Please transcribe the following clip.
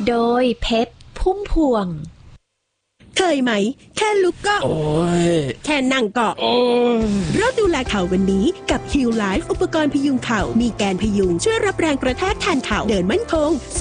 โดยเพชรพุ่มพวงเคยไหมแค่ลุกก็โอ้ยแค่นั่งก็โอ้ยเริ่มดูแลเข่าวันนี้กับ Heal Life อุปกรณ์พยุงเข่ามีแกนพยุงช่วยรับแรงกระแทกแทนเข่าเดินมั่นคง